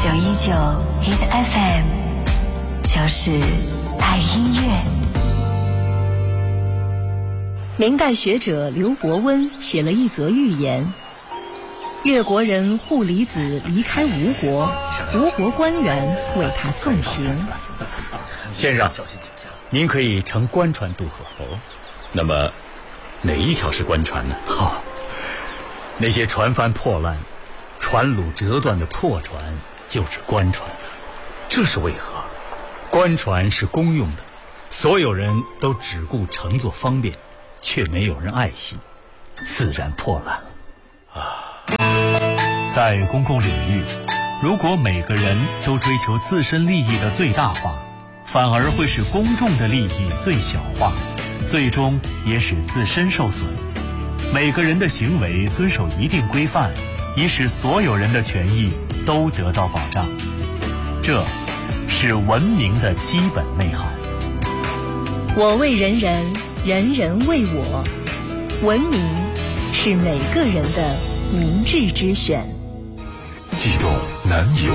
919 Hit FM， 就是爱音乐。 明代学者刘伯温写了一则寓言：越国人户离子离开吴国，吴国官员为他送行。 先生，您可以乘官船渡河。 那么哪一条是官船呢？ 那些船帆破烂、船橹折断的破船就是官船。 这是为何？ 官船是公用的，所有人都只顾乘坐方便，却没有人爱惜，自然破烂了。 在公共领域，如果每个人都追求自身利益的最大化，反而会使公众的利益最小化，最终也使自身受损。每个人的行为遵守一定规范，以使所有人的权益都得到保障。这是文明的基本内涵。 我为人人，人人为我。文明是每个人的明智之选。 悸动难以